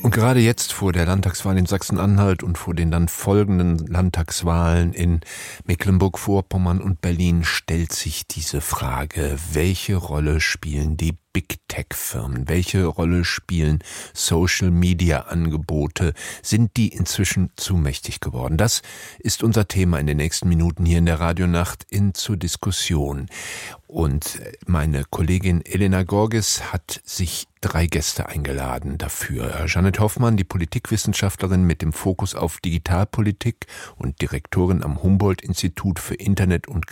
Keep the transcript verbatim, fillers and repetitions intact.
Und gerade jetzt vor der Landtagswahl in Sachsen-Anhalt und vor den dann folgenden Landtagswahlen in Mecklenburg-Vorpommern und Berlin stellt sich diese Frage: Welche Rolle spielen die Big-Tech-Firmen? Welche Rolle spielen Social-Media-Angebote? Sind die inzwischen zu mächtig geworden? Das ist unser Thema in den nächsten Minuten hier in der Radionacht in zur Diskussion. Und meine Kollegin Elena Gorges hat sich drei Gäste eingeladen dafür. Jeanette Hoffmann, die Politikwissenschaftlerin mit dem Fokus auf Digitalpolitik und Direktorin am Humboldt-Institut für Internet- und